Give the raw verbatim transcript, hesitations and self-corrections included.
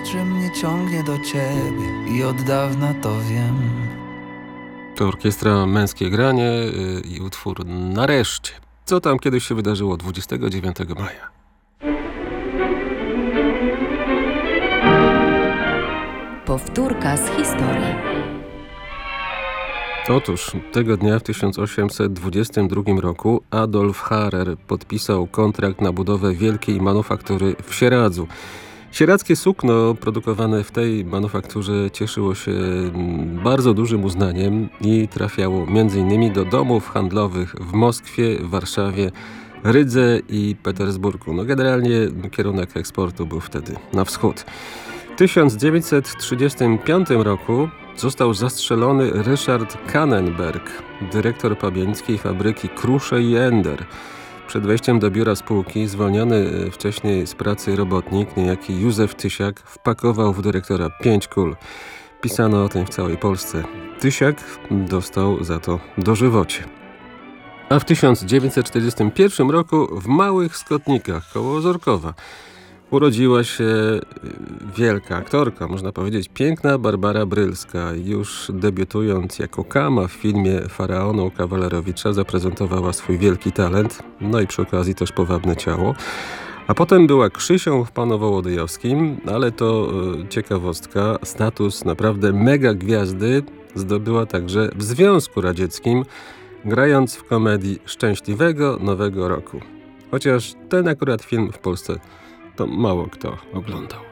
że mnie ciągnie do ciebie i od dawna to wiem. To orkiestra Męskie Granie yy, i utwór Nareszcie. Co tam kiedyś się wydarzyło dwudziestego dziewiątego maja? Powtórka z historii. Otóż tego dnia w tysiąc osiemset dwudziestym drugim roku Adolf Harrer podpisał kontrakt na budowę wielkiej manufaktury w Sieradzu. Sieradzkie sukno produkowane w tej manufakturze cieszyło się bardzo dużym uznaniem i trafiało między innymi do domów handlowych w Moskwie, Warszawie, Rydze i Petersburgu. No generalnie kierunek eksportu był wtedy na wschód. W tysiąc dziewięćset trzydziestym piątym roku został zastrzelony Ryszard Kannenberg, dyrektor pabianickiej fabryki Krusze i Ender. Przed wejściem do biura spółki zwolniony wcześniej z pracy robotnik, niejaki Józef Tysiak, wpakował w dyrektora pięć kul. Pisano o tym w całej Polsce. Tysiak dostał za to dożywocie. A w tysiąc dziewięćset czterdziestym pierwszym roku w Małych Skotnikach koło Ozorkowa urodziła się wielka aktorka, można powiedzieć piękna Barbara Brylska. Już debiutując jako Kama w filmie Faraonu Kawalerowicza zaprezentowała swój wielki talent, no i przy okazji też powabne ciało. A potem była Krzysią w Panu Wołodyjowskim, ale to e, ciekawostka, status naprawdę mega gwiazdy zdobyła także w Związku Radzieckim, grając w komedii Szczęśliwego Nowego Roku. Chociaż ten akurat film w Polsce to mało kto oglądał.